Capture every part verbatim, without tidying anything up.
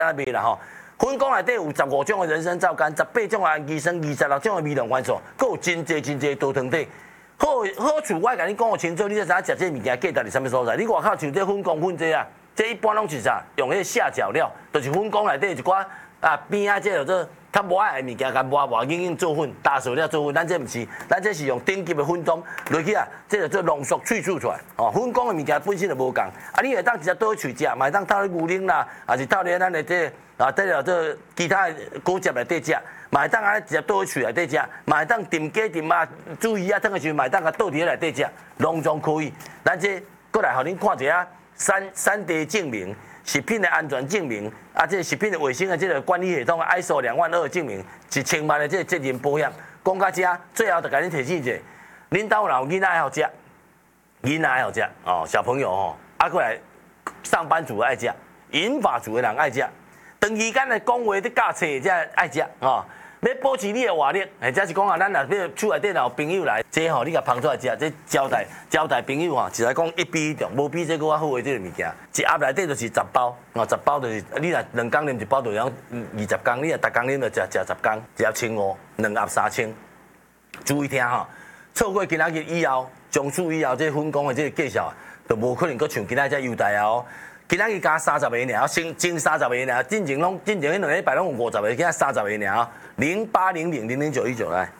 啊卖啦吼。粉果内底有十五种的人参皂苷，十八种的氨基酸，二十六种的微量元素，佮有真济真济多糖体。好好处我甲你讲清楚，你才知影食这物件价值伫啥物所在。你外口像这粉果粉这啊，这一般拢是啥？用迄下脚料，就是粉果内底一寡啊边啊这叫做较无爱的物件，甲磨磨硬硬做粉，打碎了做粉。咱这毋是，咱这是用顶级的粉种落去啊，这叫做浓缩萃取出来。哦，粉果的物件本身就无共，啊，你会当直接倒去喙食，嘛会当套咧牛奶啦，还是套咧咱的这啊，这了这其他的果汁内底食。嘛会当安尼直接倒去厝内底食，嘛会当炖鸡炖肉、煮鱼啊，汤的时候嘛会当甲倒伫内底食，拢总可以。咱这过来互恁看一下三三 D 证明、食品的安全证明，啊，这食品的卫生的这个管理系统 I S O 两万二证明，一千万的这个责任保险。讲到这，最后就甲恁提醒一下，恁兜若有囡仔爱好食，囡仔爱好食哦，小朋友吼，啊过来上班族爱食，银发族的人爱食，长时间来讲话伫教册才爱食哦。要保持你的活力，或者是讲啊，咱若要厝内底若有朋友来，这吼你甲捧出来食，这招待招待朋友吼，是来讲一比一重，无比这个较好的这个物件。一盒内底就是十包，哦，十包就是你若两工啉一包，就用二十工，你若逐工啉就食食十工，一盒千五，两盒三千。注意听吼，错过今仔日以后，从此以后这粉果的这个介绍，就无可能搁像今仔只优待啊哦。今仔日加三十个尔，先前三十个尔，进前拢进前迄两个礼拜拢有五十个，今仔三十个尔。零八零零零零九一九来，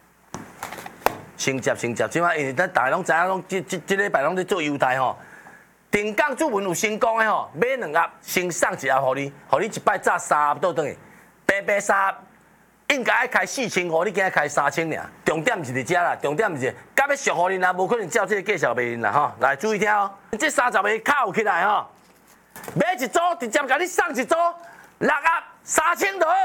先接先接，即摆因为咱大家拢知影，拢即即即礼拜拢在做优待吼。定岗主文有新讲的吼，买两盒先送一盒互你，互你一摆炸三盒倒转去，白白三盒应该爱开四千五，你今仔开三千尔。重点是伫遮啦，重点是甲要俗互恁啦，无可能照这个介绍卖恁啦吼。来注意听哦，这三十个卡有起来吼，买一组直接甲你送一组六盒三千多。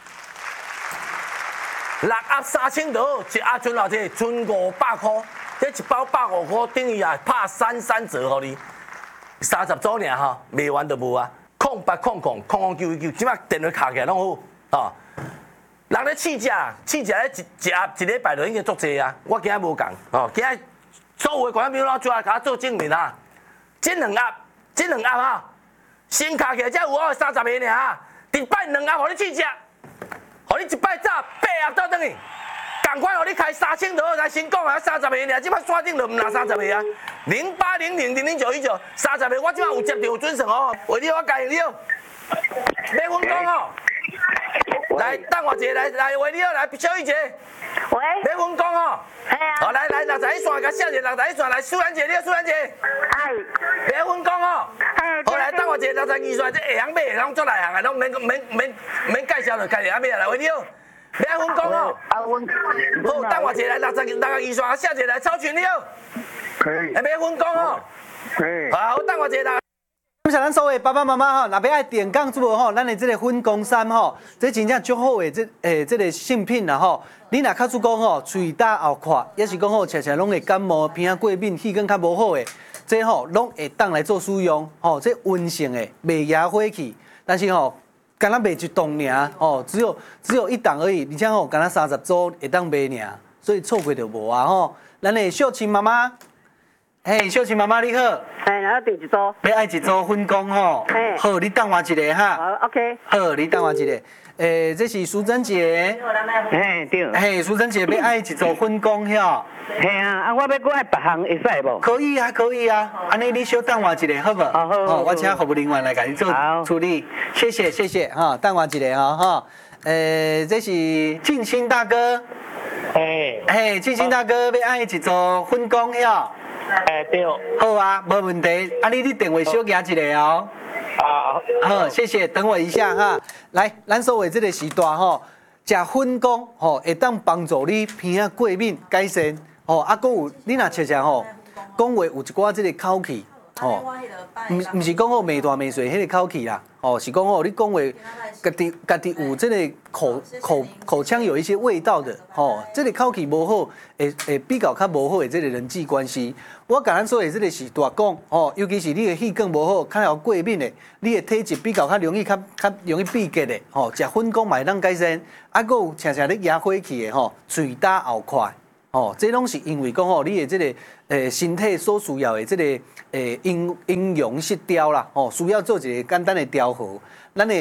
六盒三千多，一盒剩偌济？剩五百块。这一包百五块，等于啊拍三三折互你，三十组尔吼，卖完就无啊。空八空空空空九一九，即摆电话卡起来拢好哦。人咧试食，试食咧一一盒一礼拜就已经足济啊。我今仔无共哦，今仔所有的观众朋友拢出来甲我做证明啊。这两盒，这两盒哈，先卡起来才有我三十个尔，一摆两盒互你试食。互你一摆炸八盒倒转去，赶快互你开三千多，来先讲啊，三十个尔，即摆刷顶就毋拿三十个啊，零八零零零零九一九，三十个我即摆有接到有准算哦，为你我教你了，买粉讲哦，来等我一下，来来为你哦，来小玉姐， 喂， 买粉讲哦， 系啊， 好来来六十一线，甲写者六十一线来，苏兰姐你好，苏兰姐， 哎， 买粉讲哦。 哎， 好来，等我一下六十二线，这下行买的拢做内行的，拢免免免免介绍就家己阿买来，喂你好，买粉讲哦。 啊，阮好，等我一下来六十六十二线，下一个来超群你好。 可以。 来买粉讲哦。 可以。 好，等我一下来。 感谢咱所有爸爸妈妈吼，若要爱点杠主吼，咱的这个粉光衫吼，这真正足好的这诶这个性品啦吼。你若卡出讲吼，喙焦后垮，也是讲吼，常常拢会感冒、鼻仔过敏、气管较无好的，这吼拢会当来做使用吼。这温性的，袂压火气，但是吼，敢若卖一档尔吼，只有只有一档而已，而且吼，敢若三十组会当卖尔，所以错过就无啊吼。咱的秀琴妈妈。嘿，秀琴妈妈你好。 哎，然后第一组。 要爱一组粉光吼。嘿。好，你等我一下哈。 好 ，OK。 好，你等我一下。诶，这是淑珍姐。 嘿，对。 嘿，淑珍姐要爱一组粉光吼。 嘿啊，啊，我要搁爱别项会使无？ 可以啊，可以啊。安尼你稍等我一下，好不？ 好好好。 我请服务人员来给你做处理。谢谢谢谢哈，等我一下哈哈。诶，这是静心大哥。 嘿。 嘿，静心大哥要爱一组粉光吼。 哎对， 好啊，没问题。啊，你你电话小加一下哦。 好， 好，谢谢，等我一下哈。来，咱所谓这个时段吼，食粉光吼，会当帮助你鼻仔过敏改善。吼，啊，搁有你若常常吼，讲话有一寡这个口气，吼，毋毋是讲好眉大眉碎迄个口气啦，哦，是讲吼你讲话家己家己有这个口口口腔有一些味道的，吼，这个口气无好，会会比较较无好的这个人际关系。我甲咱说的这个是大讲，吼，尤其是你的气管无好，较有过敏的，你的体质比较较容易较较容易闭结的，吼，食粉光嘛会当改善，啊，搁有常常咧压火气的，吼，嘴焦后快。哦，这拢是因为讲吼，你的这个诶身体所需要的这个诶阴阴阳失调啦，哦，需要做一个简单的调和。咱的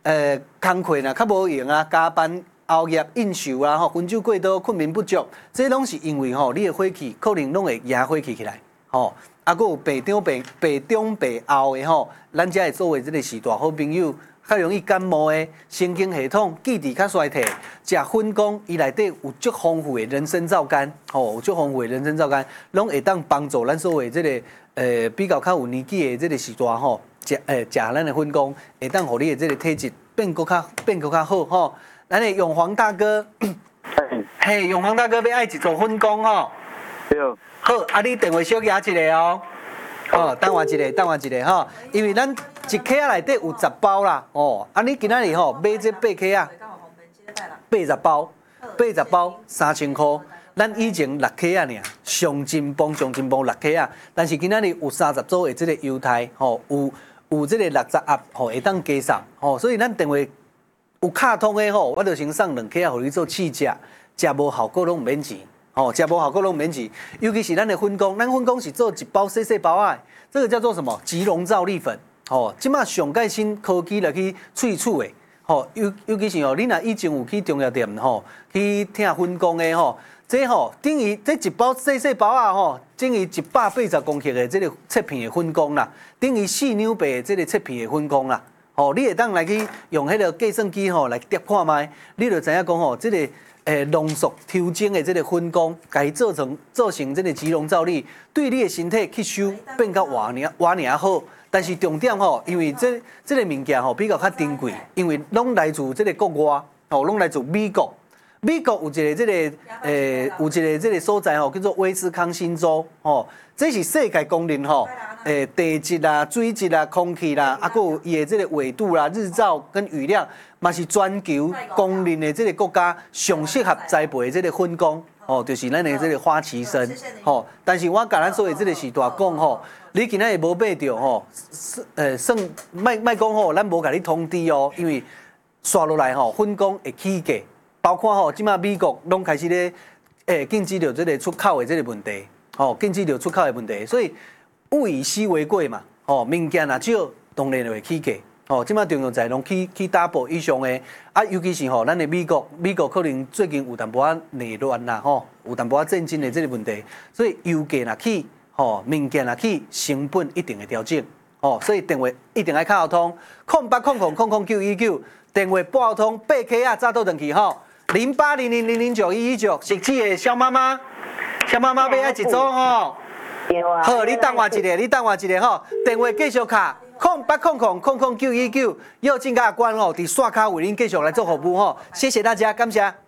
呃工课呢较无用啊，加班熬夜应酬啊，吼，温酒过多，困眠不足，这拢是因为吼你的火气可能拢会压火气起来，吼。啊，佮有白中白白中白后的吼，咱遮会作为这个是大好朋友，较容易感冒的，神经系统记忆较衰退，食粉果伊内底有足丰富的人参皂苷，吼，有足丰富的人参皂苷，拢会当帮助咱所谓这个呃比较较有年纪的这个时大吼，食呃食咱的粉果，会当互你的这个体质变搁较变搁较好吼。咱的永煌大哥，嘿，永煌大哥要爱一组粉果吼。 对。 好，啊，你电话小压一个哦。哦，等我一个，等我一个吼，因为咱一克啊内底有十包啦，哦，啊，你今仔日吼买这八克啊，八十包，八十包三千块，咱以前六克啊尔，上金邦上金邦六克啊，但是今仔日有三十组的这个优待，吼，有有这个六十盒，吼，会当加送，吼，所以咱电话有卡通的吼，我就先送两克啊，互你做试食，食无效果拢唔免钱。哦，食无效果拢免钱，尤其是咱的粉果，咱粉果是做一包细细包啊，这个叫做什么？吉隆皂粒粉。哦，即马上盖新科技来去萃取的。哦，尤尤其是哦，你若以前有去中药店吼，去听粉果的吼，这吼等于这一包细细包啊吼，等于一百八十公克的这个切片的粉果啦，等于四两白的这个切片的粉果啦。哦，你会当来去用迄个计算机吼来叠看卖，你就知影讲吼，这个。诶，浓缩抽精的这个粉果，甲伊做成做成这个吉隆皂粒，对你的身体吸收变较活尔活尔好。但是重点吼，因为这这个物件吼比较较珍贵，因为拢来自这个国外，吼，拢来自美国。美国有一个这个诶，有一个这个所在吼，叫做威斯康星州，吼，这是世界公认吼，诶，地质啦、水质啦、空气啦，啊，佮有伊的这个纬度啦、日照跟雨量。嘛是全球公认的这个国家上适合栽培的这个粉果，哦，就是咱的这个花旗参，吼。但是我甲咱所有这个时代讲吼，你今仔日无买到吼，呃，算卖卖讲吼，咱无甲你通知哦，因为刷落来吼，粉果会起价，包括吼，即马美国拢开始咧，诶，禁止着这个出口的这个问题，哦，禁止着出口的问题，所以物以稀为贵嘛，哦，物件若少，当然就会起价。哦，即摆中药材拢起起 double 以上的，啊，尤其是吼，咱的美国，美国可能最近有淡薄仔内乱啦，吼，有淡薄仔震惊的这个问题，所以油价若起，吼，物件若起，成本一定会调整，哦，所以电话一定要卡通，空八空空空空九一九，电话拨通八 K 啊，早倒转去吼，零八零零零零九一一九，熟悉的小妈妈，小妈妈要爱一组吼，好，你等我一下，你等我一下吼，电话继续卡。空八空空空空九一九，又进甲关哦，伫刷卡为您继续来做服务吼，谢谢大家，感谢。